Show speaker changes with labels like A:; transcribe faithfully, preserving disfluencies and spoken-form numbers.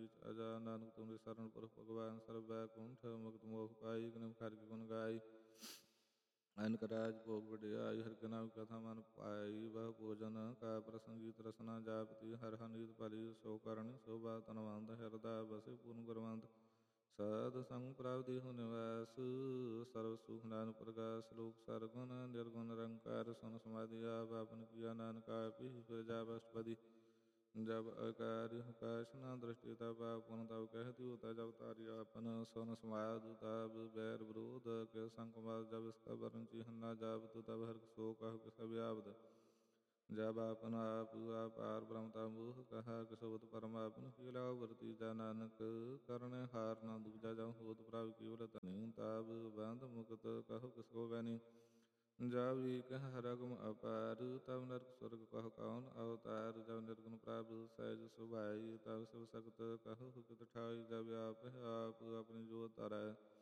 A: बीच अजा नानक तुमरे शरण पुरख भगवान सर्व बैकुंठ मुक्त मोह पाई कन खर के गुण गाई अनक राज भोग बढ़ियाई हर के नाम कथा मन पाई वह भोजन का प्रसंगीत रसना जापति हर हनित परि सो करण शोभा तनवंत हृदय बसे पूर्ण गुरवंत सद संग प्रावधि हो निवास सर्व सुख नान प्रकाश लोक सरगुण निर्गुण रंकार सन समाधि आप आपन किया नानक आपी प्रजापति जब अकार्य काश न दृष्टि तब आपन तब कहती होता जब तारी आपन सन समाध तब बैर विरोध के संकमाद जब इसका वर्ण चिन्ह जाब तो तब हर सो कह के सब यावद जब आपन आप अपार ब्रह्मता मोह कहा कि सबत परमात्म कीला वर्ती जा नानक करने हार न दूजा जब होत प्रभ केवल तनि तब बंध मुक्त कहो किसको गनि जब एक हरगम अपार तब नरक स्वर्ग कह कौन अवतार जब निर्गुण प्राप्त सहज सुभाई तब सब सक्त कहो कित ठाई जब आप आप अपनी जो तारा